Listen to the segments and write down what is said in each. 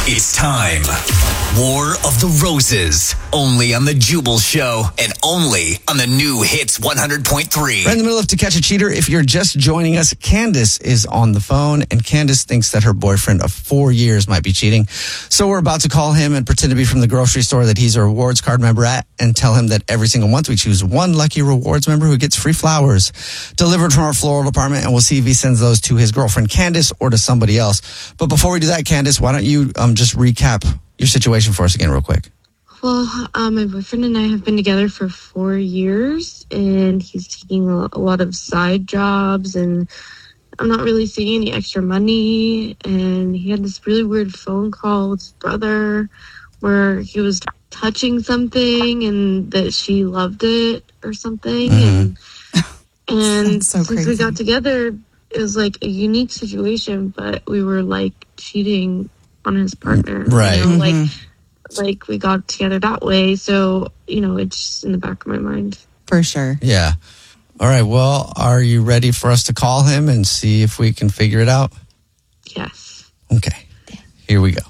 It's time. War of the Roses. Only on The Jubal Show and only on the new Hits 100.3. Right in the middle of To Catch a Cheater. If you're just joining us, Candace is on the phone, and Candace thinks that her boyfriend of 4 years might be cheating. So we're about to call him and pretend to be from the grocery store that he's a rewards card member at, and tell him that every single month we choose one lucky rewards member who gets free flowers delivered from our floral department, and we'll see if he sends those to his girlfriend Candace or to somebody else. But before we do that, Candace, why don't you just recap your situation for us again real quick? Well, my boyfriend and I have been together for 4 years, and he's taking a lot of side jobs, and I'm not really seeing any extra money. And he had this really weird phone call with his brother where he was touching something and that she loved it or something. And so since we got together, it was like a unique situation, but we were like cheating on his partner. Right. You know, like we got together that way. So, it's just in the back of my mind. For sure. Yeah. All right. Well, are you ready for us to call him and see if we can figure it out? Yes. Okay. Here we go.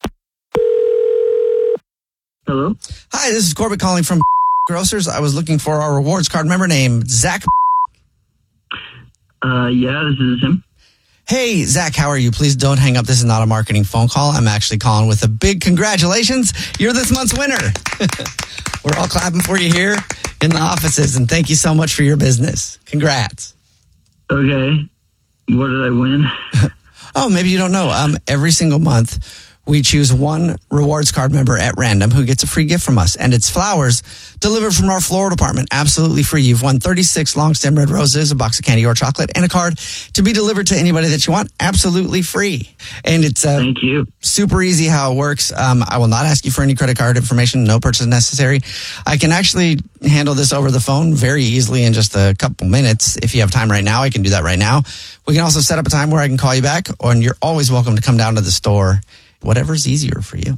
Hello? Hi, this is Corbett calling from Grocers. I was looking for our rewards card member named Zach. Yeah, this is him. Hey, Zach, how are you? Please don't hang up. This is not a marketing phone call. I'm actually calling with a big congratulations. You're this month's winner. We're all clapping for you here in the offices, and thank you so much for your business. Congrats. Okay. What did I win? Oh, maybe you don't know. Every single month, we choose one rewards card member at random who gets a free gift from us, and it's flowers delivered from our floral department, absolutely free. You've won 36 long stem red roses, a box of candy or chocolate, and a card to be delivered to anybody that you want, absolutely free. And it's Thank you. Super easy how it works. I will not ask you for any credit card information, no purchase necessary. I can actually handle this over the phone very easily in just a couple minutes. If you have time right now, I can do that right now. We can also set up a time where I can call you back, and you're always welcome to come down to the store. Whatever's easier for you.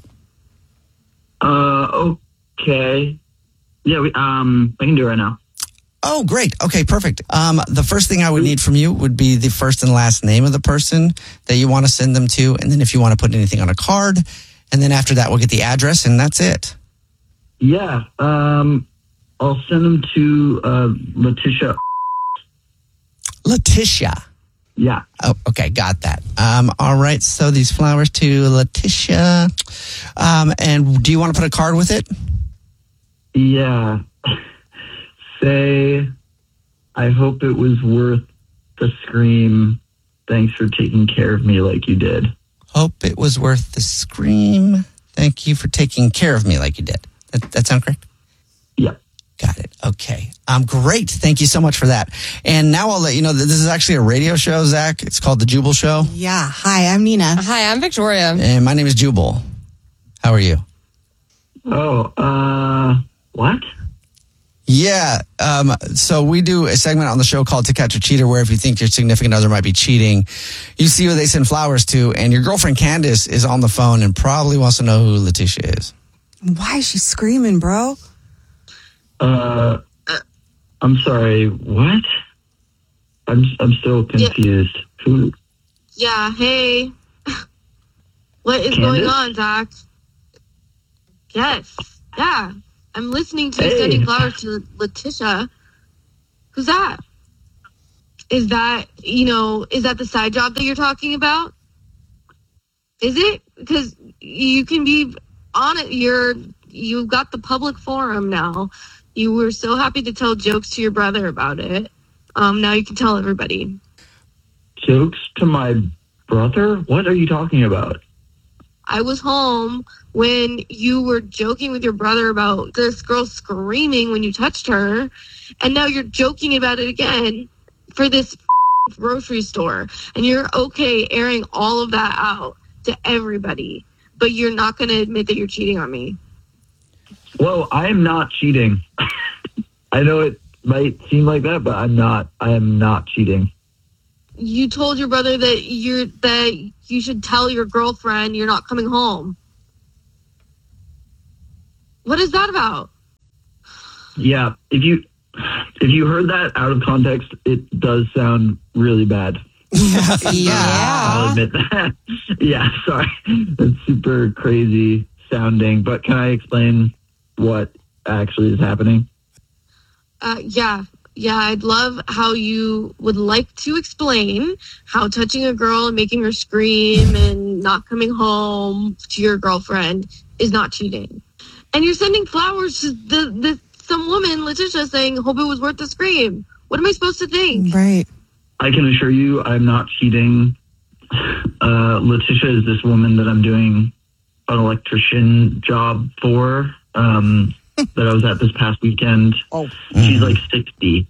Okay. Yeah, I can do it right now. Oh, great. Okay, perfect. The first thing I would need from you would be the first and last name of the person that you want to send them to, and then if you want to put anything on a card, and then after that we'll get the address, and that's it. Yeah, I'll send them to Letitia. Letitia. Yeah. Oh, okay, got that. All right, so these flowers to Letitia. And do you want to put a card with it? Yeah. Say, I hope it was worth the scream. Thanks for taking care of me like you did. Hope it was worth the scream. Thank you for taking care of me like you did. That sound correct? Yeah. Got it. Okay. Great. Thank you so much for that. And now I'll let you know that this is actually a radio show, Zach. It's called The Jubal Show. Yeah. Hi, I'm Nina. Hi, I'm Victoria. And my name is Jubal. How are you? Oh, what? Yeah. So we do a segment on the show called To Catch a Cheater, where if you think your significant other might be cheating, you see who they send flowers to. And your girlfriend Candace is on the phone and probably wants to know who Letitia is. Why is she screaming, bro? I'm sorry, what? I'm still confused. Yeah. Who? Yeah, hey. What is Candace? going on, Zach? Yes. Yeah. I'm listening to you Hey. sending flowers to Letitia. Who's that? Is that the side job that you're talking about? Is it? Because you can be on it. You've got the public forum now. You were so happy to tell jokes to your brother about it. Now you can tell everybody. Jokes to my brother? What are you talking about? I was home when you were joking with your brother about this girl screaming when you touched her, and now you're joking about it again for this grocery store, and you're okay airing all of that out to everybody, but you're not going to admit that you're cheating on me. Whoa, I am not cheating. I know it might seem like that, but I'm not. I am not cheating. You told your brother that you should tell your girlfriend you're not coming home. What is that about? Yeah, if you heard that out of context, it does sound really bad. I'll admit that. Yeah, sorry. That's super crazy sounding. But can I explain what actually is happening? Yeah, I'd love how you would like to explain how touching a girl and making her scream and not coming home to your girlfriend is not cheating. And you're sending flowers to some woman, Letitia, saying, hope it was worth the scream. What am I supposed to think? Right. I can assure you I'm not cheating. Letitia is this woman that I'm doing an electrician job for. That I was at this past weekend. Oh. She's like 60.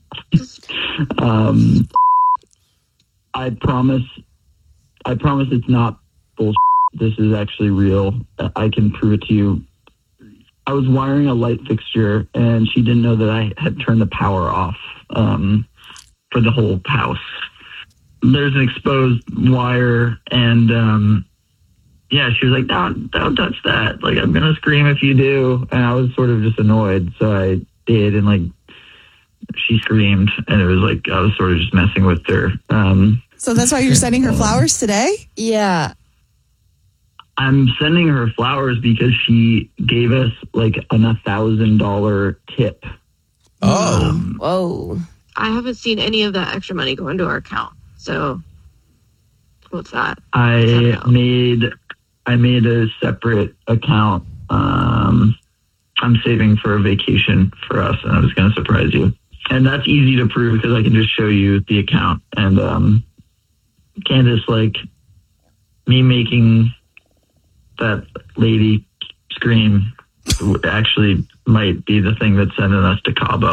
I promise it's not bullshit. This is actually real. I can prove it to you. I was wiring a light fixture and she didn't know that I had turned the power off for the whole house. There's an exposed wire and yeah, she was like, don't touch that. Like, I'm going to scream if you do. And I was sort of just annoyed. So I did. And like, she screamed and it was like, I was sort of just messing with her. So that's why you're sending her flowers today? Yeah. I'm sending her flowers because she gave us like an $1,000 tip. Oh. Whoa. I haven't seen any of that extra money go into our account. So what's that? I made a separate account. I'm saving for a vacation for us, and I was going to surprise you. And that's easy to prove because I can just show you the account. And Candace, like, me making that lady scream actually might be the thing that's sending us to Cabo.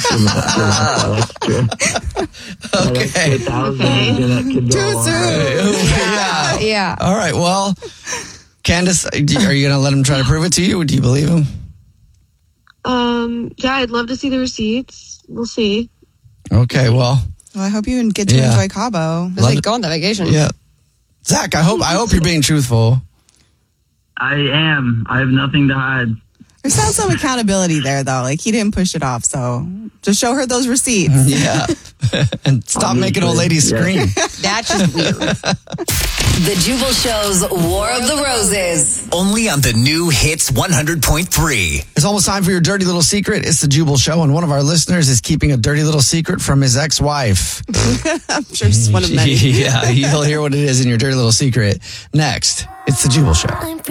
Okay. Too soon. Yeah. All right. Well, Candace, are you going to let him try to prove it to you? Or do you believe him? Yeah, I'd love to see the receipts. We'll see. Okay. Well, I hope you get to enjoy Cabo. Just like go on the vacation. Yeah. Zach, I hope you're being truthful. I am. I have nothing to hide. There sounds some accountability there, though. Like, he didn't push it off, so just show her those receipts. Yeah. And stop making old ladies scream. That's just weird. The Jubal Show's War of the Roses. Only on the new Hits 100.3. It's almost time for your dirty little secret. It's the Jubal Show, and one of our listeners is keeping a dirty little secret from his ex-wife. I'm sure she's one of many. Yeah, you'll hear what it is in your dirty little secret next. It's the Jubal Show.